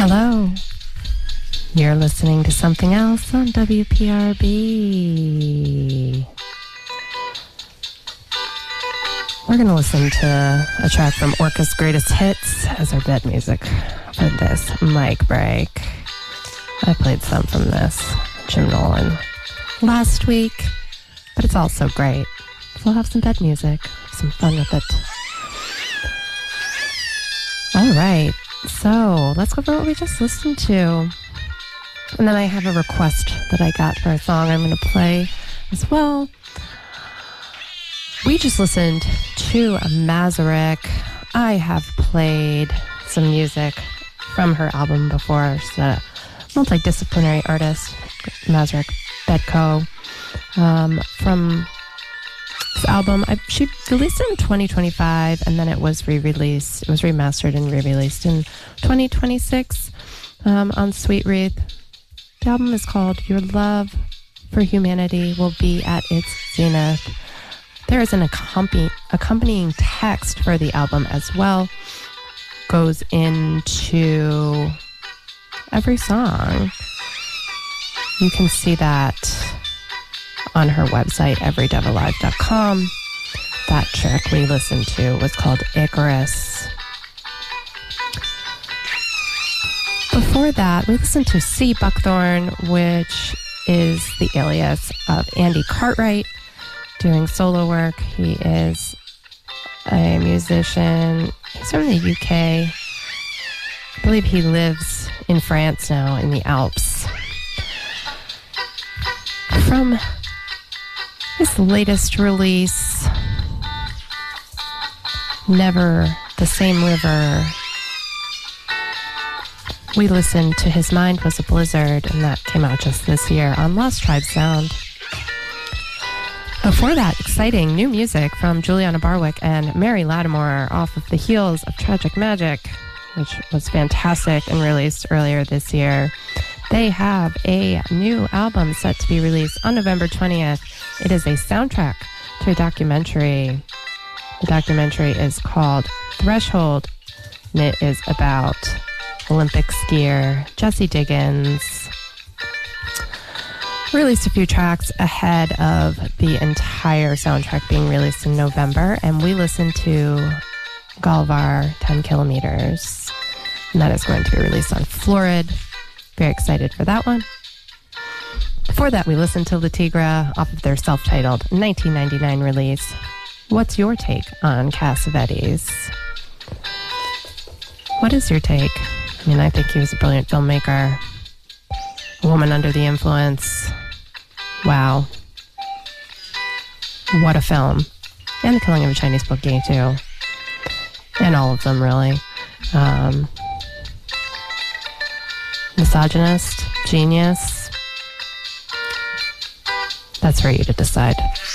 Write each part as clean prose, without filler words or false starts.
Hello. You're listening to Something Else on WPRB. We're going to listen to a track from Orca's Greatest Hits as our bed music for this mic break. I played some from this, Jim Nolan, last week, but it's also great. So we'll have some bed music, have some fun with it. All right, so let's go over what we just listened to. And then I have a request that I got for a song I'm going to play as well. We just listened to Mazurek. I have played some music from her album before. She's a multidisciplinary artist, Mazurek Bedko. From this album, she released it in 2025, and then it was re-released. It was remastered and re-released in 2026 on Sweet Wreath. The album is called Your Love for Humanity Will Be at Its Zenith. There is an accompanying text for the album as well. Goes into every song. You can see that on her website, everydevilive.com. That track we listened to was called Icarus. Before that, we listened to C. Buckthorn, which is the alias of Andy Cartwright, doing solo work. He is a musician. He's from the UK. I believe he lives in France now, in the Alps. From his latest release, Never the Same River, we listened to His Mind Was a Blizzard, and that came out just this year on Lost Tribe Sound. Before that, exciting new music from Juliana Barwick and Mary Lattimore off of the heels of Tragic Magic, which was fantastic and released earlier this year. They have a new album set to be released on November 20th. It is a soundtrack to a documentary. The documentary is called Threshold, and it is about Olympic skier Jessie Diggins. Released a few tracks ahead of the entire soundtrack being released in November, and we listened to Galvar 10 Kilometers, and that is going to be released on Florid. Very excited for that one. Before that, we listened to La Tigra off of their self-titled 1999 release, What's Your Take on Cassavetes? What is your take? I mean, I think he was a brilliant filmmaker. A Woman Under the Influence. Wow. What a film. And The Killing of a Chinese Bookie, too. And all of them, really. Misogynist. Genius. That's for you to decide.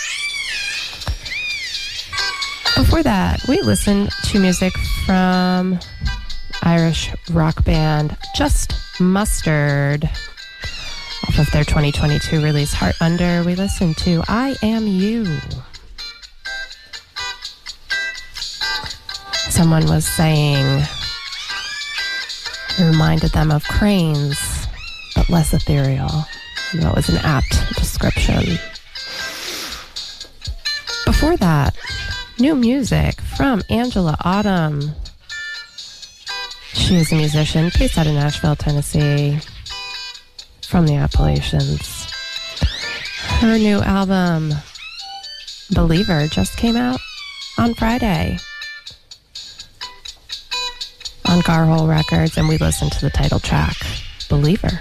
Before that, we listened to music from Irish rock band Just Mustard. Off of their 2022 release, Heart Under, we listened to I Am You. Someone was saying it reminded them of cranes, but less ethereal. That was an apt description. Before that, new music from Angela Autumn. She is a musician based out of Nashville, Tennessee, from the Appalachians. Her new album, Believer, just came out on Friday on Garhole Records, and we listened to the title track, Believer.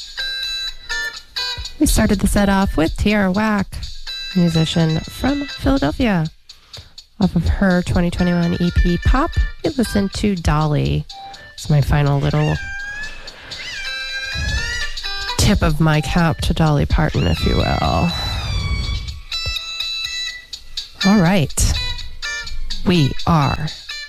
We started the set off with Tierra Whack, musician from Philadelphia. Off of her 2021 EP, Pop, we listened to Dolly. It's my final little tip of my cap to Dolly Parton, if you will. All right. We are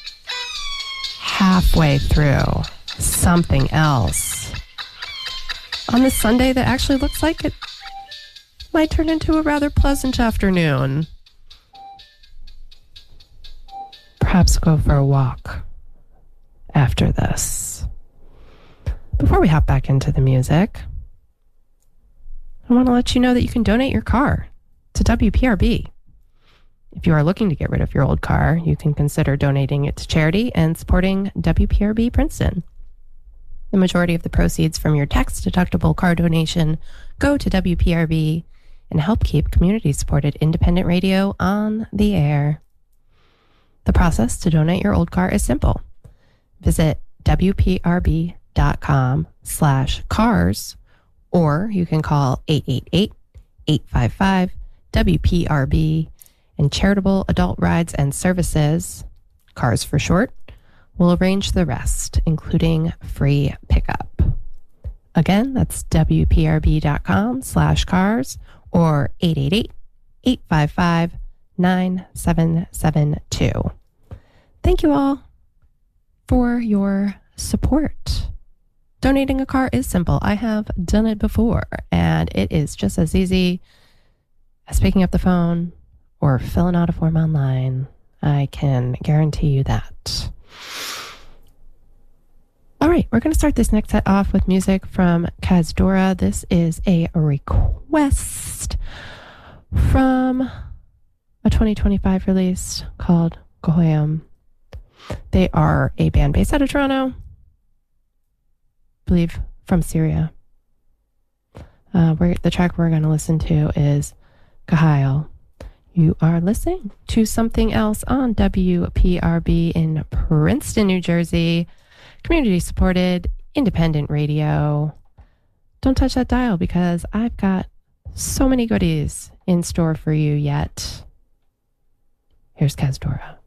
halfway through Something Else on this Sunday that actually looks like it might turn into a rather pleasant afternoon. Perhaps go for a walk after this. Before we hop back into the music, I want to let you know that you can donate your car to WPRB. If you are looking to get rid of your old car, you can consider donating it to charity and supporting WPRB Princeton. The majority of the proceeds from your tax-deductible car donation go to WPRB and help keep community-supported independent radio on the air. The process to donate your old car is simple. Visit WPRB.com/cars, or you can call 888-855-WPRB, and Charitable Adult Rides and Services, CARS for short, will arrange the rest, including free pickup. Again, that's WPRB.com/cars or 888-855-9772. Thank you all for your support. Donating a car is simple. I have done it before, and it is just as easy as picking up the phone or filling out a form online. I can guarantee you that. All right, we're going to start this next set off with music from Kazdora. This is a request from a 2025 release called Gohoyam. They are a band based out of Toronto, I believe from Syria. The track we're going to listen to is Kahil. You are listening to Something Else on WPRB in Princeton, New Jersey. Community-supported, independent radio. Don't touch that dial because I've got so many goodies in store for you yet. Here's Kazdora.